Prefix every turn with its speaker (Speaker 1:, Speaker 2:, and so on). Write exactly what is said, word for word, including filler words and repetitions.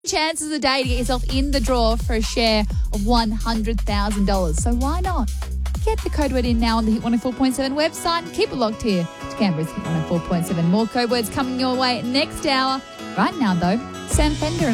Speaker 1: chances a day to get yourself in the draw for a share of one hundred thousand dollars. So why not? Get the code word in now on the Hit one oh four point seven website and keep it locked here to Canberra's Hit one oh four point seven. More code words coming your way next hour. Right now, though, Sam Fender.